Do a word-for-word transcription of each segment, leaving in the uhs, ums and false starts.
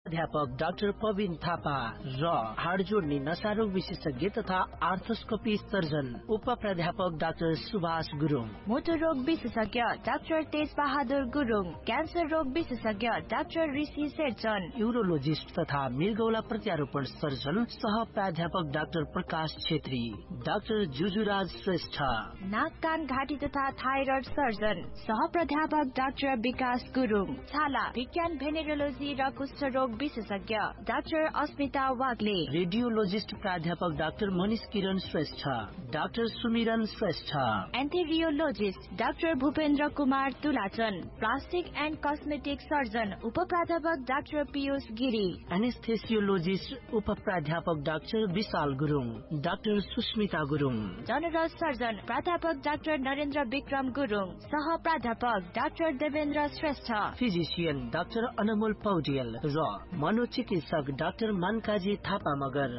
प्राध्यापक डाक्टर प्रवीण थापा र हाड जोड्ने नसारोग विशेषज्ञ तथा आर्थोस्कोपी सर्जन उप प्राध्यापक डाक्टर सुभाष गुरुङ, मोटर रोग विशेषज्ञ डाक्टर तेज बहादुर गुरुङ, क्यान्सर रोग विशेषज्ञ डाक्टर ऋषि शेरचन, यूरोलोजिस्ट तथा मृगौला प्रत्यारोपण सर्जन सह प्राध्यापक डाक्टर प्रकाश छेत्री, डाक्टर जुजुराज श्रेष्ठ, नाक कान घाँटी तथा थाइरोइड सर्जन सह प्राध्यापक डाक्टर विकास गुरुङ, छाला विज्ञान भेनेरोलोजी र कुष्ठ रोग विशेषज्ञ डाक्टर अस्मिता वाग्ले, रेडियोलोजिस्ट प्राध्यापक डाक्टर मनिष किरण श्रेष्ठ, डाक्टर सुमिरन Shrestha, एन्थेरियोलोजिस्ट doctor Bhupendra Kumar तुलाचन, plastic and cosmetic surgeon उप प्राध्यापक डाक्टर पीयूष गिरी, एनेस्थेसियोलोजिस्ट उप प्राध्यापक डाक्टर विशाल Gurung, doctor Susmita Gurung, general surgeon प्राध्यापक डाक्टर नरेन्द्र विक्रम गुरुङ, सह प्राध्यापक doctor Devendra Shrestha, physician doctor अनमोल पौडेल र मनोचिकित्सक doctor मानकाजी Thapa Magar.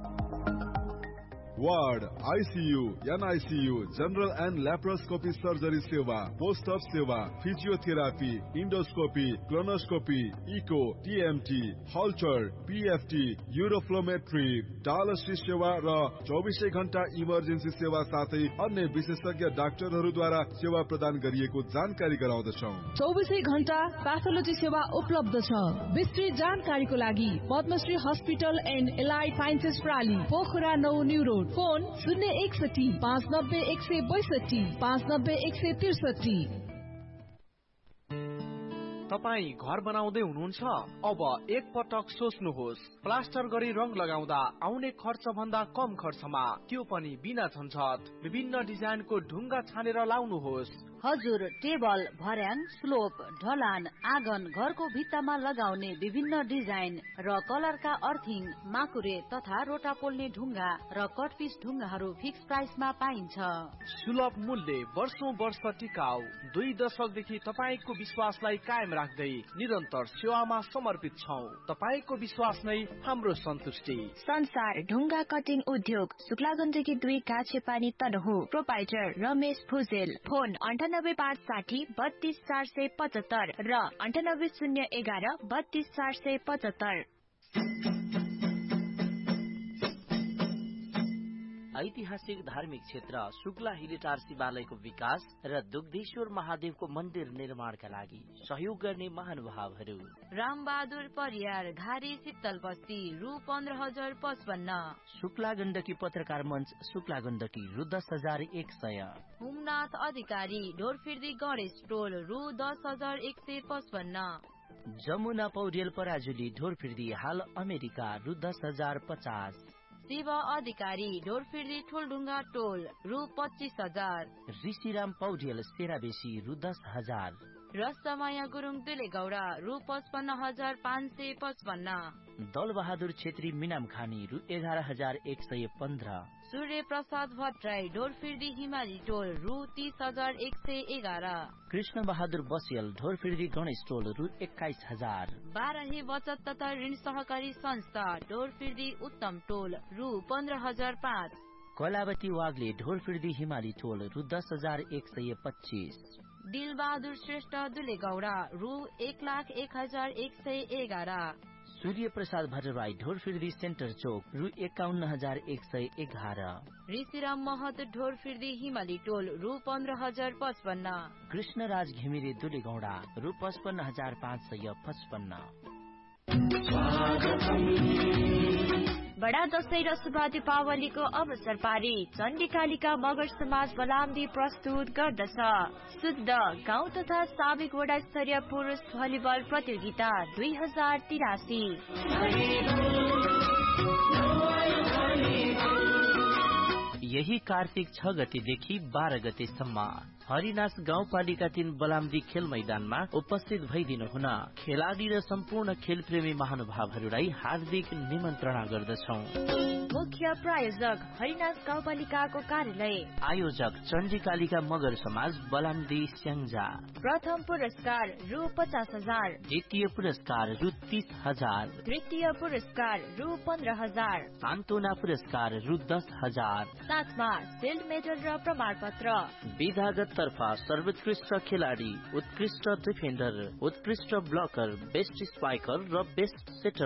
Ward, ICU, NICU, general and laparoscopy surgery सेवा, पोस्ट अप सेवा, physiotherapy, endoscopy, colonoscopy, eco, TMT, हल्चर, PFT, uroflowmetry, dialysis सेवा र चौबिसै घण्टा इमर्जेन्सी सेवा साथै अन्य विशेषज्ञ डाक्टरहरूद्वारा सेवा प्रदान गरिएको जानकारी गराउँदछौ। चौबिसै घण्टा प्याथोलोजी सेवा उपलब्ध छ। विस्तृत जानकारीको लागि Padmashri hospital and allied sciences प्राली, Pokhara नौ न्यू रोड, फोन शून्य एकसठी पाँच नब्बे एक सय बैसठी पाँच नब्बे एक सय त्रिसठी। तपाईँ घर बनाउँदै हुनुहुन्छ? अब एक पटक सोच्नुहोस्, प्लास्टर गरी रङ लगाउँदा आउने खर्च भन्दा कम खर्चमा, त्यो पनि बिना झन्झट, विभिन्न डिजाइनको ढुङ्गा छानेर लाउनुहोस्। हजुर, टेबल, भर्याङ, स्लोप, ढलान, आँगन, घरको भित्तामा लगाउने विभिन्न डिजाइन र कलरका अर्थिङ, माकुरे तथा रोटा पोल्ने ढुङ्गा र कटपिस ढुङ्गाहरू फिक्स प्राइसमा पाइन्छ। सुलभ मूल्य, वर्षौं वर्ष टिकाउ, दुई दशकदेखि तपाईँको विश्वासलाई कायम राख्दै निरन्तर सेवामा समर्पित छौं। तपाईँको विश्वास नै हाम्रो सन्तुष्टि। संसार ढुङ्गा कटिङ उद्योग, शुक्लागण्डकी दुई काछे पानी तनहु, प्रोपाइटर रमेश भुजेल, फोन अन्ठानब्बे पाँच साठी बत्तीस चार सय पचहत्तर र अन्ठानब्बे शून्य एघार बत्तीस चार सय पचहत्तर। ऐतिहासिक धार्मिक क्षेत्र शुक्ला हिलेटार शिवालयको विकास र दुग्धेश्वर महादेवको मन्दिर निर्माणका लागि सहयोग गर्ने महानुभावहरू रामबहादुर परियार, घारी शीतल बस्ती, रु पन्ध्र हजार पचपन्न। शुक्ला गण्डकी पत्रकार मञ्च, शुक्ला गण्डकी, रु दस हजार एक सय। हुमनाथ अधिकारी, ढोरफिर्दी गणेश टोल, रु दस हजार एक सय पचपन्न। जमुना पौडेल पराजुली, ढोरफिर्दी, हाल अमेरिका, रु दस हजार पचास। शिव अधिकारी, ढोरफिर्दी ठुलढुङ्गा टोल, रु पच्चिस हजार। ऋषिराम पौडेल, सेराबेसी, रु दस हजार। रसमाया गुरुङ दुले गौडा, रु पचपन्न हजार पाँच सय पचपन्न। दल बहादुर छेत्री, मिनाम खानी, रु एघार हजार एक सय पन्ध्र। सूर्य प्रसाद भट्टराई, ढोरफिर्दी हिमाली टोल, रु तीस हजार एक सय एघार। कृष्ण बहादुर बसियल, ढोरफिर्दी गणेश टोल, रु एक्काइस हजार। बाह्रही बचत तथा ऋण सहकारी संस्था, ढोरफिर्दी उत्तम टोल, रु पन्ध्र हजार पाँच। कलावती वाग्ले, ढोरफिर्दी हिमाली टोल, रु दस हजार एक सय पच्चीस। दिल बहादुर श्रेष्ठ दुले गौडा, रु एक लाख एक हजार एक सय एघार। सूर्य प्रसाद भट्टराई, ढोरफिर्दी सेन्टर चौक, रु एकाउन्न हजार एक सय एघार। ऋषिराम महत, ढोरफिर्दी हिमाली टोल, रु पन्ध्र हजार पचपन्न। कृष्णराज घिमिरे दुले गौडा, रु पचपन्न हजार पाँच सय पचपन्न। बडा दशैं र शुभ दीपावलीको अवसर पारी चण्डीकालिका मगर समाज बलाम्दी प्रस्तुत गर्दछ शुद्ध गाउँ तथा साबिक वडा स्तरीय पुरुष भलिबल प्रतियोगिता दुई हजार तिरासी। यही कार्तिक छ गतेदेखि बाह्र गतेसम्म हरिनास गाउँपालिका तीन बलाम्दी खेल मैदानमा उपस्थित भइदिनु हुन खेलाडी र सम्पूर्ण खेलप्रेमी महानुभावहरूलाई हार्दिक निमन्त्रणा गर्दछौ। मुख्य प्रायोजक हरिनास गाउँपालिकाको कार्यालय, आयोजक चण्डीकालिका मगर समाज बलाम्दी स्याङ्जा। प्रथम पुरस्कार रु पचास हजार, द्वितीय पुरस्कार रु तीस हजार, तृतीय पुरस्कार रु पन्ध्र हजार, सान्त्वना पुरस्कार रु दस हजार, साथमा सिल्ड मेडल र प्रमाण पत्र। विधागत तर्फा सर्वोत्कृष्ट खेलाडी, उत्कृष्ट डिफेन्डर, उत्कृष्ट ब्लकर, बेस्ट स्ट्राइकर र बेस्ट सेटर